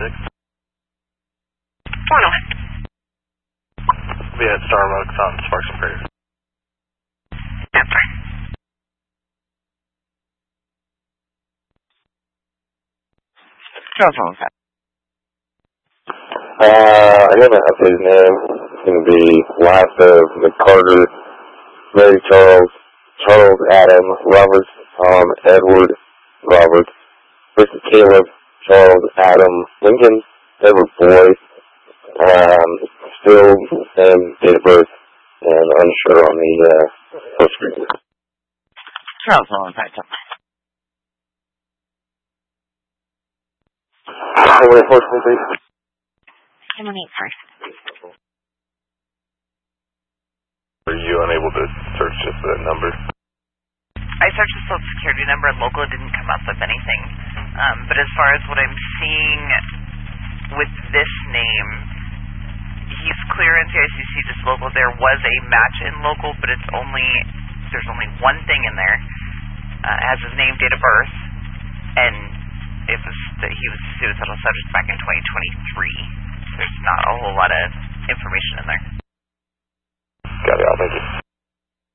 Be at Starbucks on Sparks and Prairie. That's right. Telephone set. I haven't updated his name. It's going to be last of McCarter, Mary Charles, Charles Adam, Robert Tom, Edward Robert, Richard Caleb, Charles Adam, Lincoln, Edward Boyd, still same date of birth, and unsure on the post screen. Telephone set. Highway 423. 718 first. Are you unable to search just that number? I searched the social security number and local didn't come up with anything. But as far as what I'm seeing with this name, he's clear NCICC, just local. There was a match in local, but there's only one thing in there. Has his name, date of birth, and it was that he was a suicidal subject back in 2023. There's not a whole lot of information in there. Got it, I'll make it.